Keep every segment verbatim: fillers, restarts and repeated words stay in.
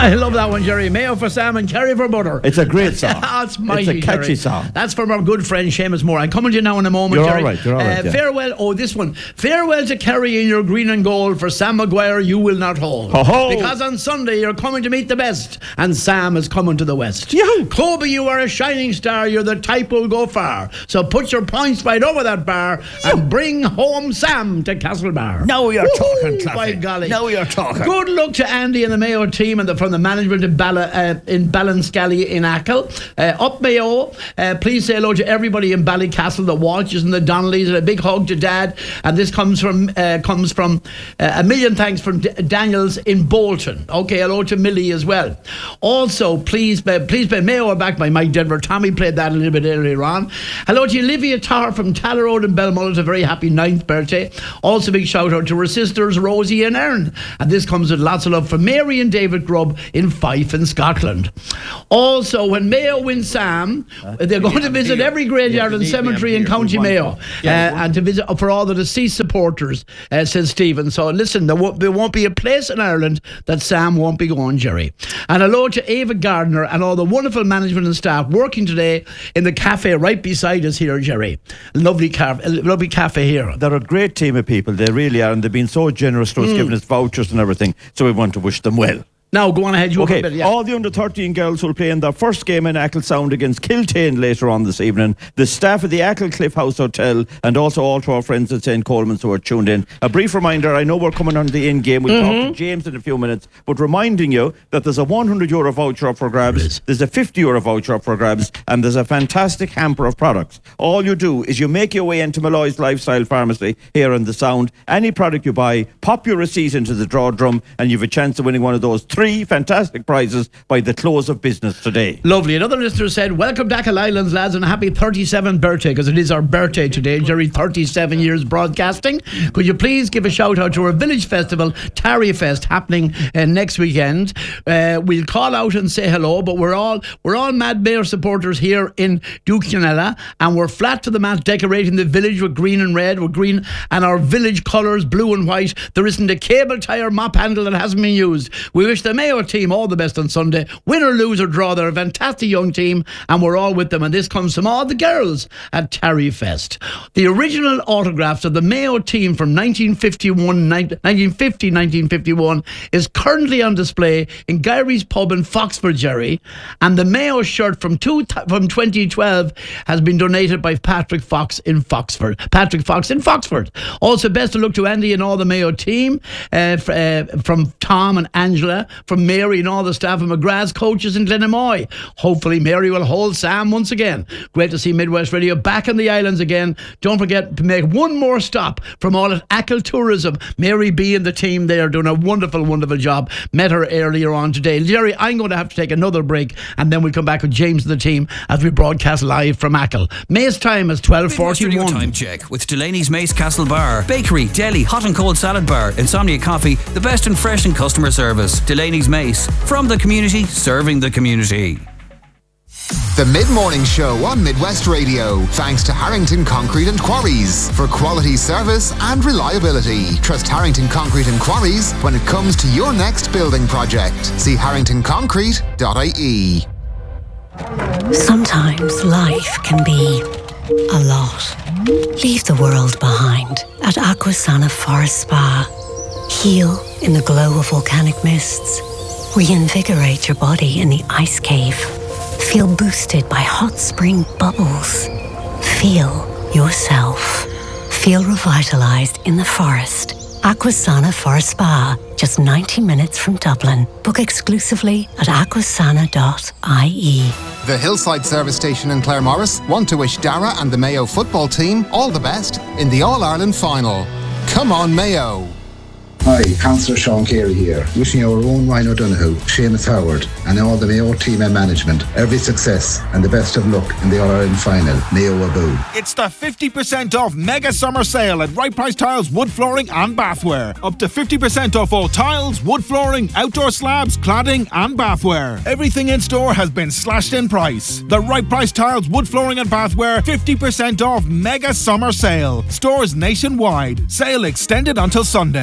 I love that one, Jerry. Mayo for Sam and Kerry for butter. It's a great song. That's mighty, It's a catchy Jerry. song. That's from our good friend Seamus Moore. I'm coming to you now in a moment, You're Jerry. all right, you're all right, uh, yeah. Farewell, oh, this one. Farewell to Kerry in your green and gold. For Sam Maguire, you will not hold. Ho-ho. Because on Sunday, you're coming to meet the best, and Sam is coming to the west. Yahoo. Kobe, you are a shining star. You're the type who'll go far. So put your points right over that bar and bring home Sam to Castlebar. Now you're Woo-hoo, talking, Claffy. by golly. Now you're talking. Good luck to Andy and the Mayo team and the, from the management in, Balla, uh, in Ballinscally in Achill. Uh, up Mayo, uh, please say hello to everybody in Ballycastle, the Walshes and the Donnellys, and a big hug to Dad. And this comes from uh, comes from uh, a million thanks from D- Daniels in Bolton. Okay, hello to Millie as well. Also, please, uh, please play Mayo are back by Mike Denver. Tommy played that a little bit earlier on. Hello to Olivia Tarr from Taller Road in Belmullet, a very happy ninth birthday. Also, big shout out to her sisters Rosie and Erin. And this comes with lots of love from Mary and David Grubb in Fife in Scotland. Also, when Mayo wins Sam, uh, they're going to visit every graveyard and cemetery in County Mayo, uh, and to visit for all the deceased supporters, uh, says Stephen. So listen, there won't, there won't be a place in Ireland that Sam won't be going, Jerry. And hello to Ava Gardner and all the wonderful management and staff working today in the cafe right beside us here, Jerry. Lovely, car- lovely cafe here. They're a great team of people, they really are, and they've been so generous to us, Mm. giving us vouchers and everything, so we want to wish them well. Now, go on ahead. You Okay, a bit, yeah. all the under thirteen girls will play in their first game in Achill Sound against Kiltane later on this evening. The staff of the Achill Cliff House Hotel, and also all to our friends at Saint Coleman's who are tuned in. A brief reminder, I know we're coming on the in game. We'll Mm-hmm. talk to James in a few minutes, but reminding you that there's a one hundred euro voucher up for grabs, there's a fifty euro voucher up for grabs, and there's a fantastic hamper of products. All you do is you make your way into Malloy's Lifestyle Pharmacy here in the Sound. Any product you buy, pop your receipt into the draw drum, and you've a chance of winning one of those three fantastic prizes by the close of business today. Lovely. Another listener said, welcome to Achill Islands, lads, and a happy thirty-seventh birthday, because it is our birthday today, Jerry. thirty-seven years broadcasting. Could you please give a shout out to our village festival, Tarry Fest, happening uh, next weekend. Uh, we'll call out and say hello, but we're all we're all Mad Mayor supporters here in Dukeyanella, and we're flat to the mat decorating the village with green and red, with green and our village colours, blue and white. There isn't a cable tire mop handle that hasn't been used. We wish the Mayo team all the best on Sunday. Win or lose or draw, they're a fantastic young team, and we're all with them. And this comes from all the girls at Tarry Fest. The original autographs of the Mayo team from nineteen fifty-one, nineteen fifty, nineteen fifty-one is currently on display in Gyrie's Pub in Foxford, Jerry. And the Mayo shirt from two, from twenty twelve has been donated by Patrick Fox in Foxford. Patrick Fox in Foxford. Also, best of luck to Andy and all the Mayo team, uh, f- uh, from Tom and Angela, from Mary and all the staff of McGrath's coaches in Glenamoy. Hopefully Mary will hold Sam once again. Great to see Midwest Radio back in the islands again. Don't forget to make one more stop from all at Achill Tourism. Mary B and the team there are doing a wonderful, wonderful job. Met her earlier on today. Jerry, I'm going to have to take another break, and then we'll come back with James and the team as we broadcast live from Achill. May's time is twelve forty-one. Time check with Delaney's Mace Castle Bar. Bakery, deli, hot and cold salad bar, Insomnia Coffee, the best in fresh and customer service. Delaney's Mace. From the community, serving the community. The Mid-Morning Show on Midwest Radio. Thanks to Harrington Concrete and Quarries for quality service and reliability. Trust Harrington Concrete and Quarries when it comes to your next building project. See harrington concrete dot I E. Sometimes life can be a lot. Leave the world behind at Aquasana Forest Spa. Heal in the glow of volcanic mists. Reinvigorate your body in the ice cave. Feel boosted by hot spring bubbles. Feel yourself. Feel revitalized in the forest. Aquasana Forest Spa, just ninety minutes from Dublin. Book exclusively at aquasana dot I E. The Hillside Service Station in Claremorris want to wish Dara and the Mayo football team all the best in the All-Ireland final. Come on, Mayo! Hi, Councillor Sean Carey here, wishing our own Ryan O'Donoghue, Seamus Howard and all the Mayo team and management every success and the best of luck in the All-Ireland final. Mayo Aboo. It's the fifty percent off mega summer sale at Right Price Tiles, wood flooring and bathware. Up to fifty percent off all tiles, wood flooring, outdoor slabs, cladding and bathware. Everything in store has been slashed in price. The Right Price Tiles, wood flooring and bathware, fifty percent off mega summer sale. Stores nationwide. Sale extended until Sunday. You know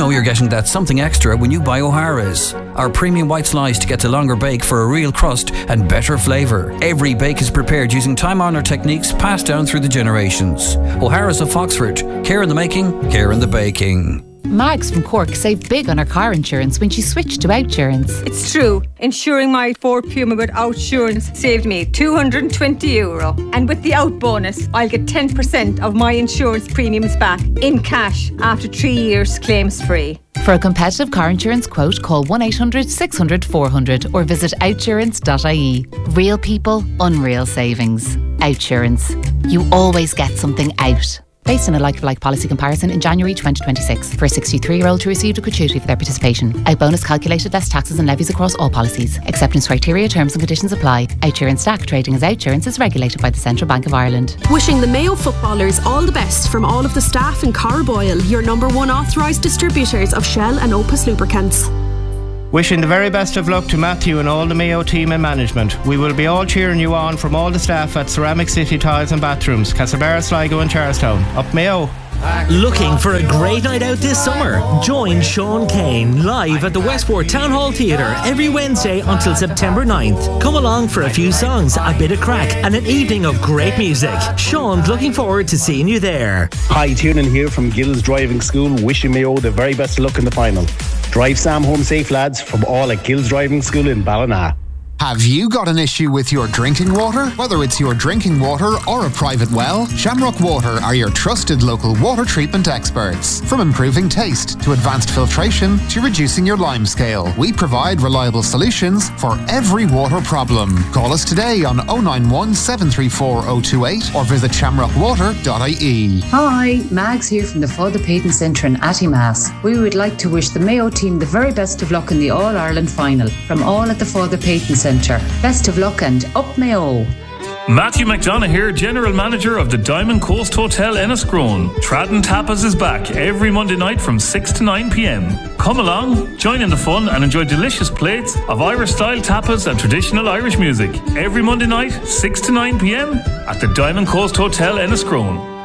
know you're getting that something extra when you buy O'Hara's. Our premium white slice gets a longer bake for a real crust and better flavour. Every bake is prepared using time-honoured techniques passed down through the generations. O'Hara's of Foxford. Care in the making, care in the baking. Mags from Cork saved big on her car insurance when she switched to Outsurance. It's true. Insuring my Ford Puma with Outsurance saved me two hundred twenty euro. And with the Out bonus, I'll get ten percent of my insurance premiums back in cash after three years claims free. For a competitive car insurance quote, call one eight hundred six hundred four hundred or visit outsurance dot I E. Real people, unreal savings. Outsurance. You always get something out. Based on a like-for-like policy comparison in January twenty twenty-six. For a sixty-three-year-old who received a gratuity for their participation. Out bonus calculated less taxes and levies across all policies. Acceptance criteria, terms and conditions apply. Outsurance Stack trading as Outsurance is regulated by the Central Bank of Ireland. Wishing the Mayo footballers all the best from all of the staff in Carboyle, your number one authorised distributors of Shell and Opus lubricants. Wishing the very best of luck to Matthew and all the Mayo team and management. We will be all cheering you on from all the staff at Ceramic City Tiles and Bathrooms, Castlebar, Sligo and Charlestown. Up Mayo! Looking for a great night out this summer? Join Sean Kane live at the Westport Town Hall Theatre every Wednesday until September ninth. Come along for a few songs, a bit of crack and an evening of great music. Sean's looking forward to seeing you there. Hi, Tiernan here from Gills Driving School, wishing Mayo the very best of luck in the final. Drive Sam home safe, lads, from all at Gills Driving School in Ballina. Have you got an issue with your drinking water? Whether it's your drinking water or a private well, Shamrock Water are your trusted local water treatment experts. From improving taste to advanced filtration to reducing your lime scale, we provide reliable solutions for every water problem. Call us today on oh nine one, seven three four, oh two eight or visit shamrock water dot I E. Hi, Mags here from the Father Peyton Centre in Attimass. We would like to wish the Mayo team the very best of luck in the All-Ireland final. From all at the Father Peyton Centre. Best of luck and up Mayo. Matthew McDonough here, General Manager of the Diamond Coast Hotel Enniscrone. Tradden Tapas is back every Monday night from six to nine p.m. Come along, join in the fun and enjoy delicious plates of Irish-style tapas and traditional Irish music. Every Monday night, six to nine p.m. at the Diamond Coast Hotel Enniscrone.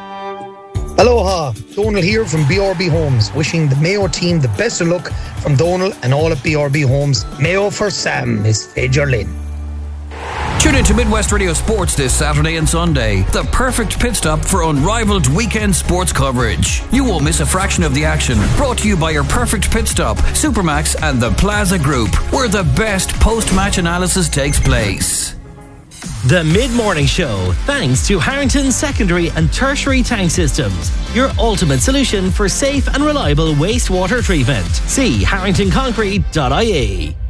Aloha, Donal here from B R B Homes, wishing the Mayo team the best of luck from Donal and all at B R B Homes. Mayo for Sam is Fager Lynn. Tune in to Midwest Radio Sports this Saturday and Sunday. The perfect pit stop for unrivaled weekend sports coverage. You won't miss a fraction of the action. Brought to you by your perfect pit stop, Supermax and the Plaza Group, where the best post-match analysis takes place. The Mid-Morning Show, thanks to Harrington Secondary and Tertiary Tank Systems, your ultimate solution for safe and reliable wastewater treatment. See harrington concrete dot I E.